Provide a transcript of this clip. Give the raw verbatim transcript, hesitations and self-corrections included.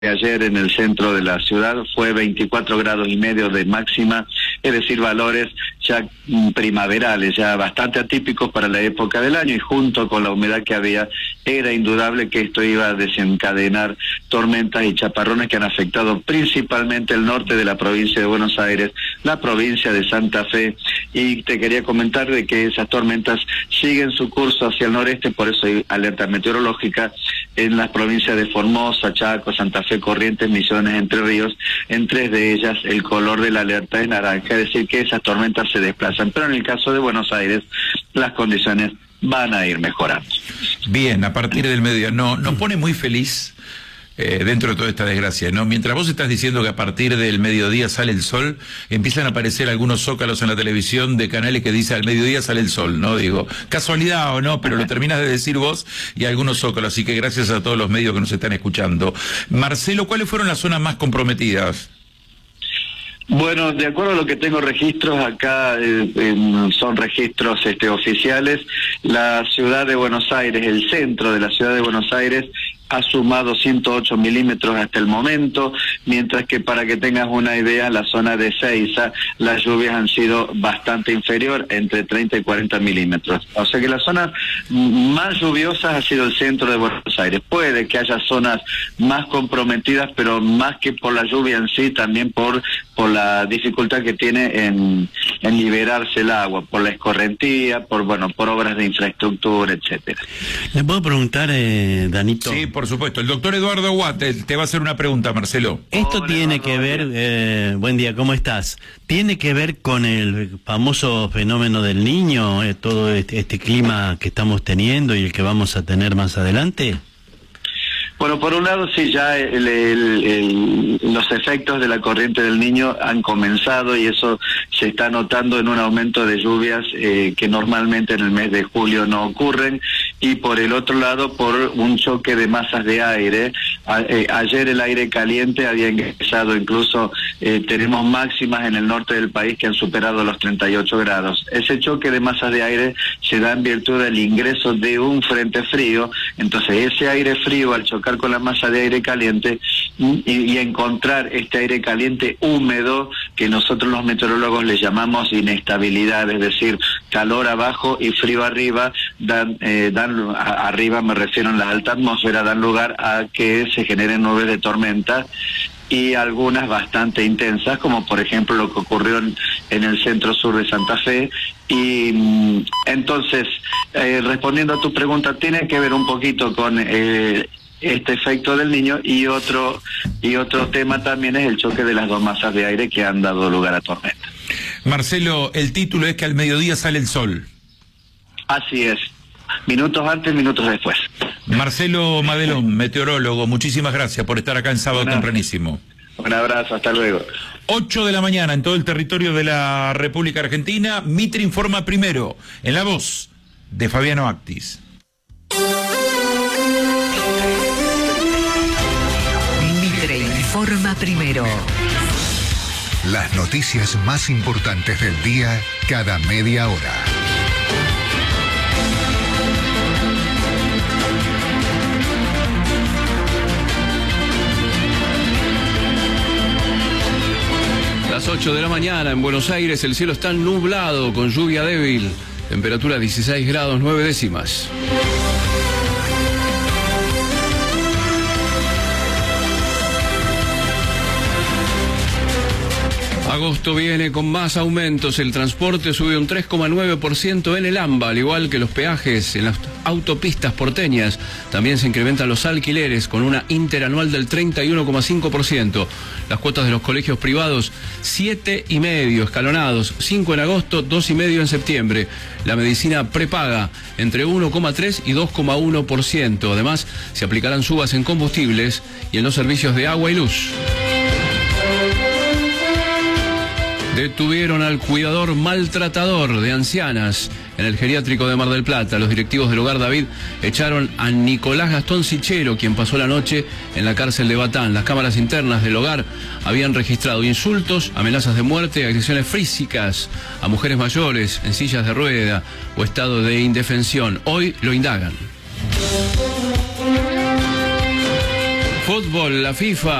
ayer en el centro de la ciudad fue veinticuatro grados y medio de máxima, es decir, valores ya primaverales, ya bastante atípicos para la época del año, y junto con la humedad que había, era indudable que esto iba a desencadenar tormentas y chaparrones que han afectado principalmente el norte de la provincia de Buenos Aires, la provincia de Santa Fe, y te quería comentar de que esas tormentas siguen su curso hacia el noreste, por eso hay alerta meteorológica en las provincias de Formosa, Chaco, Santa Fe, Corrientes, Misiones, Entre Ríos. En tres de ellas el color de la alerta es naranja, es decir que esas tormentas se desplazan, pero en el caso de Buenos Aires las condiciones van a ir mejorando. Bien, a partir del mediodía, no, nos pone muy feliz eh, dentro de toda esta desgracia, ¿no? Mientras vos estás diciendo que a partir del mediodía sale el sol, empiezan a aparecer algunos zócalos en la televisión de canales que dicen al mediodía sale el sol, ¿no? Digo, casualidad o no, pero lo terminas de decir vos y algunos zócalos, así que gracias a todos los medios que nos están escuchando. Marcelo, ¿cuáles fueron las zonas más comprometidas? Bueno, de acuerdo a lo que tengo registros acá, eh, eh, son registros este, oficiales, la ciudad de Buenos Aires, el centro de la ciudad de Buenos Aires, ha sumado ciento ocho milímetros hasta el momento, mientras que, para que tengas una idea, la zona de Ezeiza, las lluvias han sido bastante inferior, entre treinta y cuarenta milímetros. O sea que las zonas más lluviosas ha sido el centro de Buenos Aires. Puede que haya zonas más comprometidas, pero más que por la lluvia en sí, también por, por la dificultad que tiene en, en liberarse el agua, por la escorrentía, por, bueno, por obras de infraestructura, etcétera. ¿Le puedo preguntar, eh, Danito? Sí, por supuesto. El doctor Eduardo Watt te, te va a hacer una pregunta, Marcelo. Esto Hola, tiene Eduardo, que ver, eh, buen día, ¿cómo estás? ¿Tiene que ver con el famoso fenómeno del Niño, eh, todo este, este clima que estamos teniendo y el que vamos a tener más adelante? Bueno, por un lado sí, ya el, el, el, los efectos de la corriente del Niño han comenzado, y eso se está notando en un aumento de lluvias eh, que normalmente en el mes de julio no ocurren, y por el otro lado por un choque de masas de aire. A, eh, ayer el aire caliente había ingresado, incluso eh, tenemos máximas en el norte del país que han superado los treinta y ocho grados. Ese choque de masas de aire se da en virtud del ingreso de un frente frío, entonces ese aire frío, al chocar con la masa de aire caliente y, y encontrar este aire caliente húmedo, que nosotros los meteorólogos le llamamos inestabilidad, es decir, calor abajo y frío arriba, dan, eh, dan a, arriba me refiero en la alta atmósfera, dan lugar a que se generen nubes de tormenta, y algunas bastante intensas, como por ejemplo lo que ocurrió en, en el centro sur de Santa Fe. Y entonces, eh, respondiendo a tu pregunta, tiene que ver un poquito con eh, este efecto del Niño, y otro y otro tema también es el choque de las dos masas de aire que han dado lugar a tormenta. Marcelo, el título es que al mediodía sale el sol. Así es, minutos antes, minutos después. Marcelo Madelón, meteorólogo, muchísimas gracias por estar acá en Sábado Una, Tempranísimo. Un abrazo, hasta luego. ocho de la mañana en todo el territorio de la República Argentina. Mitre informa primero, en la voz de Fabiano Actis. Mitre informa primero. Las noticias más importantes del día cada media hora. Las ocho de la mañana en Buenos Aires, el cielo está nublado con lluvia débil, temperatura dieciséis grados nueve décimas. Agosto viene con más aumentos. El transporte sube un tres coma nueve por ciento en el AMBA, al igual que los peajes en las autopistas porteñas. También se incrementan los alquileres con una interanual del treinta y uno coma cinco por ciento. Las cuotas de los colegios privados, siete y medio escalonados, cinco en agosto, dos y medio en septiembre. La medicina prepaga entre uno coma tres y dos coma uno por ciento. Además, se aplicarán subas en combustibles y en los servicios de agua y luz. Detuvieron al cuidador maltratador de ancianas en el geriátrico de Mar del Plata. Los directivos del Hogar David echaron a Nicolás Gastón Sichero, quien pasó la noche en la cárcel de Batán. Las cámaras internas del hogar habían registrado insultos, amenazas de muerte, agresiones físicas a mujeres mayores en sillas de rueda o estado de indefensión. Hoy lo indagan. Fútbol, la FIFA